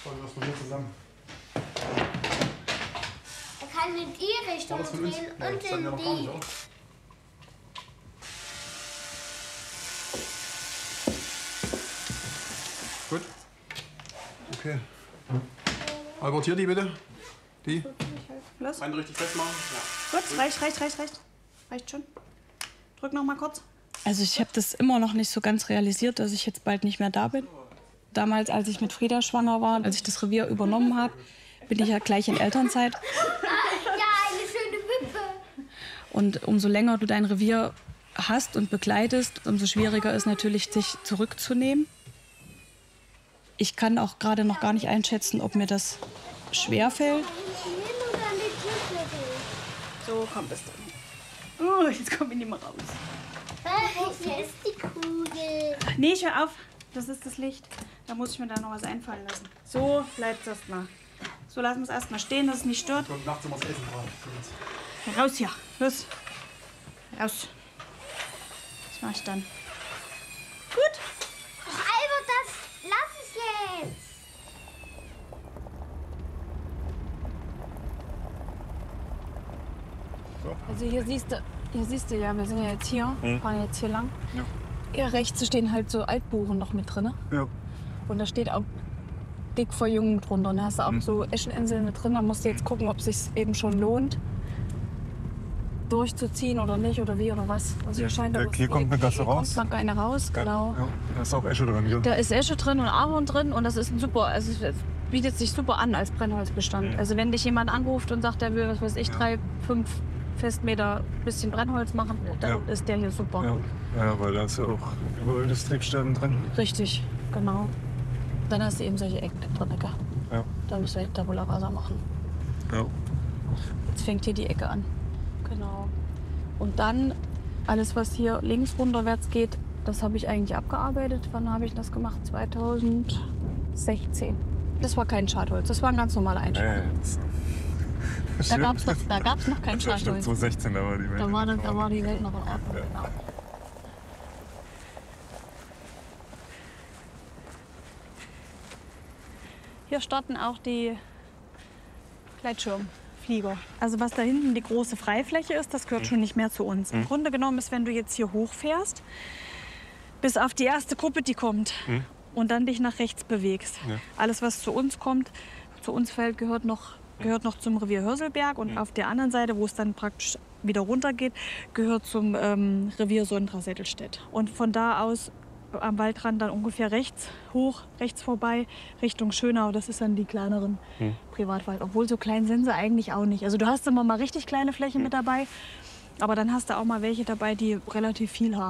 Wollen wir das von hier zusammen? Er kann in die Richtung drehen und in die. Gut. Okay. Albert, hier die bitte. Die. Los. Einen richtig festmachen. Ja. Gut, reicht. Reicht schon. Drück noch mal kurz. Also ich habe das immer noch nicht so ganz realisiert, dass ich jetzt bald nicht mehr da bin. Damals, als ich mit Frieda schwanger war, als ich das Revier übernommen habe, bin ich ja gleich in Elternzeit. Ja, eine schöne Wippe. Und umso länger du dein Revier hast und begleitest, umso schwieriger ist natürlich, sich zurückzunehmen. Ich kann auch gerade noch gar nicht einschätzen, ob mir das schwerfällt. So kommt es dann. Oh, jetzt komme ich nicht mehr raus. Hier ist die Kugel. Nee, ich hör auf. Das ist das Licht. Da muss ich mir da noch was einfallen lassen. So bleibt es erstmal. So lassen wir es erstmal stehen, dass es nicht stört. Kommt nachts immer das Essen rein. Raus hier. Los. Raus. Das mach ich dann. Gut. Albert, das lass es jetzt. Also hier siehst du ja, wir sind ja jetzt hier, fahren jetzt hier lang. Ja. Hier rechts stehen halt so Altbuchen noch mit drin. Ja. Und da steht auch Dickverjüngung drunter. Und da hast du auch so Escheninseln mit drin. Da musst du jetzt gucken, ob es sich eben schon lohnt, durchzuziehen oder nicht oder wie oder was. Also hier scheint hier kommt eine Gasse raus. Kommt eine raus, genau. Ja, da ist auch Esche drin. Hier. Da ist Esche drin und Ahorn drin und das ist ein super, also es bietet sich super an als Brennholzbestand. Ja. Also wenn dich jemand anruft und sagt, der will, was weiß ich, 3, 5 Festmeter bisschen Brennholz machen, dann ist der hier super. Ja, weil da ist ja auch überall das Triebsterben drin. Richtig, genau. Dann hast du eben solche Ecken drin. Ja. Da müssen wir Tabula Rasa machen. Ja. Jetzt fängt hier die Ecke an. Genau. Und dann alles, was hier links runterwärts geht, das habe ich eigentlich abgearbeitet. Wann habe ich das gemacht? 2016. Das war kein Schadholz, das war ein ganz normaler Einschlag. Da gab es noch kein Schadholz. Stimmt, 2016, da war die Welt. Da war die Welt noch in Ordnung. Ja. Genau. Hier starten auch die Gleitschirmflieger. Also was da hinten die große Freifläche ist, das gehört schon nicht mehr zu uns. Im Grunde genommen ist, wenn du jetzt hier hochfährst, bis auf die erste Gruppe, die kommt, und dann dich nach rechts bewegst. Ja. Alles, was zu uns kommt, zu uns fällt, gehört noch zum Revier Hörselberg. Und auf der anderen Seite, wo es dann praktisch wieder runter geht, gehört zum Revier Sondra-Settelstedt. Und von da aus am Waldrand dann ungefähr rechts hoch, rechts vorbei, Richtung Schönau. Das ist dann die kleineren Privatwald. Obwohl so klein sind sie eigentlich auch nicht. Also du hast immer mal richtig kleine Flächen mit dabei, aber dann hast du auch mal welche dabei, die relativ viel haben.